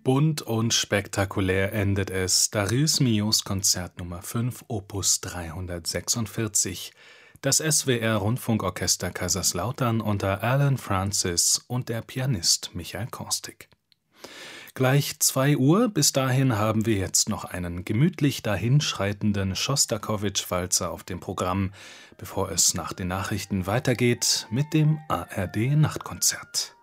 Bunt und spektakulär endet es. Darius Milhaud Konzert Nummer 5, Opus 346. Das SWR-Rundfunkorchester Kaiserslautern unter Alan Francis und der Pianist Michael Korstig. Gleich 2 Uhr, bis dahin haben wir jetzt noch einen gemütlich dahinschreitenden Schostakowitsch-Walzer auf dem Programm, bevor es nach den Nachrichten weitergeht mit dem ARD-Nachtkonzert.